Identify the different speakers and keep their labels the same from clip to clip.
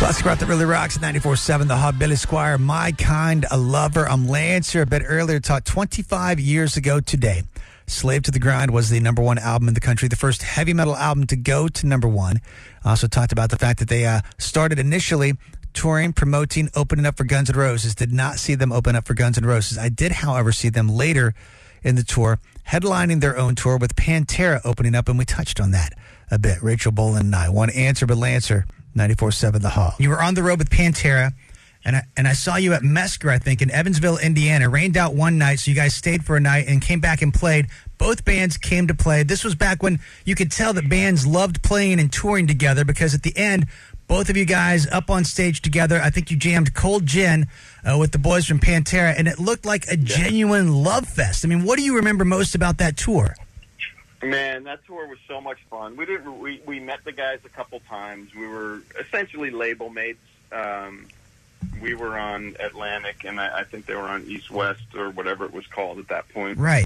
Speaker 1: Classic rock that really rocks at 94.7 The Hub. Billy Squier, My Kind of Lover. I'm Lance here. A bit earlier, taught 25 years ago today. Slave to the Grind was the number one album in the country, the first heavy metal album to go to number one. Also talked about the fact that they started initially touring, promoting, opening up for Guns N' Roses. Did not see them open up for Guns N' Roses. I did, however, see them later in the tour, headlining their own tour with Pantera opening up, and we touched on that a bit. Rachel Bolan and I. One answer, but Lancer, 94.7 The Hall. You were on the road with Pantera, and I saw you at Mesker, I think, in Evansville, Indiana. It rained out one night, so you guys stayed for a night and came back and played. Both bands came to play. This was back when you could tell that bands loved playing and touring together, because at the end, both of you guys up on stage together. I think you jammed Cold Gin with the boys from Pantera, and it looked like a genuine love fest. I mean, what do you remember most about that tour?
Speaker 2: Man, that tour was so much fun. We met the guys a couple times. We were essentially label mates. We were on Atlantic, and I think they were on East West or whatever it was called at that point.
Speaker 1: Right.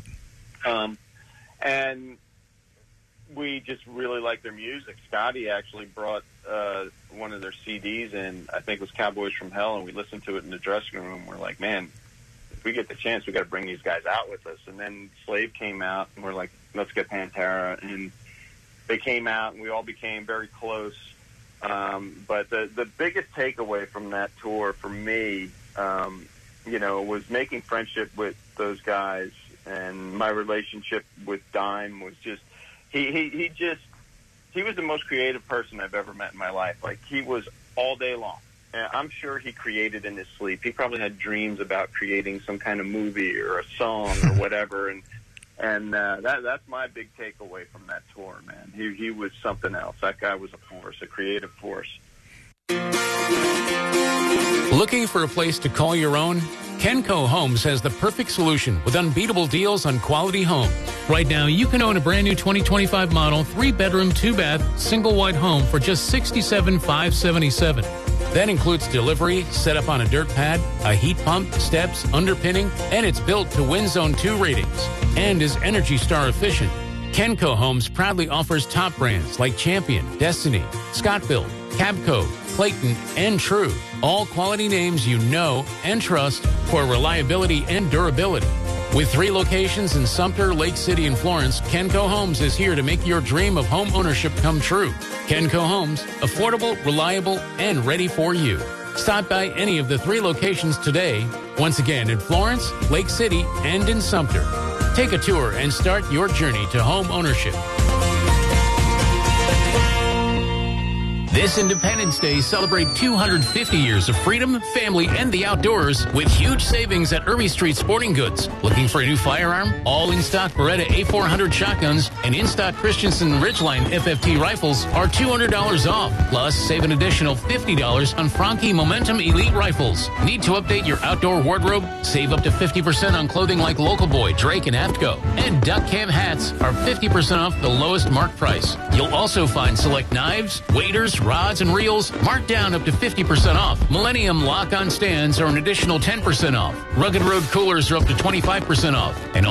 Speaker 2: And we just really liked their music. Scotty actually brought one of their CDs in. I think it was Cowboys from Hell, and we listened to it in the dressing room. We're like, man, if we get the chance, we got to bring these guys out with us. And then Slave came out, and we're like, let's get Pantera. And they came out, and we all became very close. But the biggest takeaway from that tour for me, was making friendship with those guys. And my relationship with Dime was just, he was the most creative person I've ever met in my life. Like, he was all day long. And I'm sure he created in his sleep. He probably had dreams about creating some kind of movie or a song or whatever. And that's my big takeaway from that tour, man. He was something else. That guy was a force, a creative force.
Speaker 3: Looking for a place to call your own? Kenco Homes has the perfect solution with unbeatable deals on quality homes. Right now, you can own a brand new 2025 model, 3-bedroom, 2-bath, single wide home for just $67,577. That includes delivery, set up on a dirt pad, a heat pump, steps, underpinning, and it's built to Wind Zone 2 ratings and is Energy Star efficient. Kenco Homes proudly offers top brands like Champion, Destiny, Scott-Built, Cabco, Clayton, and True. All quality names you know and trust for reliability and durability. With 3 locations in Sumter, Lake City, and Florence, Kenco Homes is here to make your dream of home ownership come true. Kenco Homes, affordable, reliable, and ready for you. Stop by any of the 3 locations today. Once again, in Florence, Lake City, and in Sumter. Take a tour and start your journey to home ownership. This Independence Day, celebrate 250 years of freedom, family, and the outdoors with huge savings at Irby Street Sporting Goods. Looking for a new firearm? All in-stock Beretta A400 shotguns and in-stock Christensen Ridgeline FFT rifles are $200 off. Plus, save an additional $50 on Franke Momentum Elite rifles. Need to update your outdoor wardrobe? Save up to 50% on clothing like Local Boy, Drake, and AFTCO. And Duck Camp hats are 50% off the lowest mark price. You'll also find select knives, waders, rods, and reels marked down up to 50% off. Millennium lock-on stands are an additional 10% off. Rugged Road coolers are up to 25% off. And